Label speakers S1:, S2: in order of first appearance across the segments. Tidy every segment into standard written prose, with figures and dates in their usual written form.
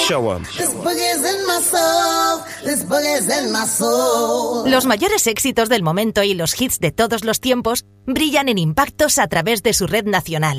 S1: Show 'em.
S2: Los mayores éxitos del momento y los hits de todos los tiempos brillan en Impactos a través de su red nacional.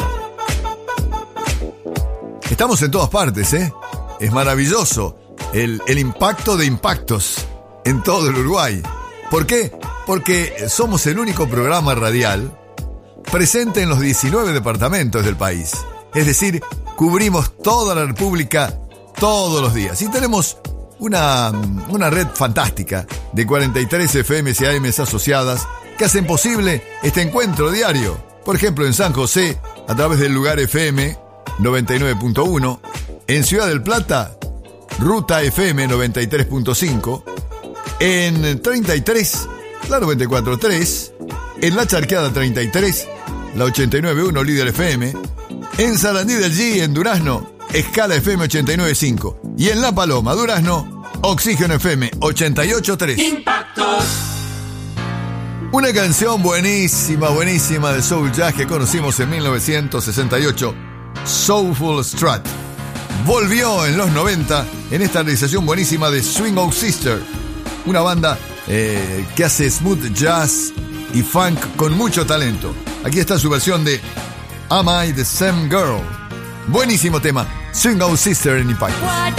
S3: Estamos en todas partes, ¿eh? Es maravilloso el impacto de impactos en todo el Uruguay. ¿Por qué? Porque somos el único programa radial presente en los 19 departamentos del país. Es decir, cubrimos toda la República todos los días. Y tenemos una red fantástica de 43 FMs y AMs asociadas que hacen posible este encuentro diario. Por ejemplo, en San José, a través del Lugar FM 99.1, en Ciudad del Plata, Ruta FM 93.5, en 33, la 94.3, en La Charqueada 33, la 89.1 Líder FM, en Sarandí del G, en Durazno, Escala FM 89.5, y en La Paloma, Durazno, Oxígeno FM 88.3.
S4: Impactos.
S3: Una canción buenísima de Soul Jazz que conocimos en 1968, Soulful Strut. Volvió en los 90 en esta realización buenísima de Swing Out Sister, una banda que hace smooth jazz y funk con mucho talento. Aquí está su versión de Am I the Same Girl? Buenísimo tema, Swing Out Sister en Impact.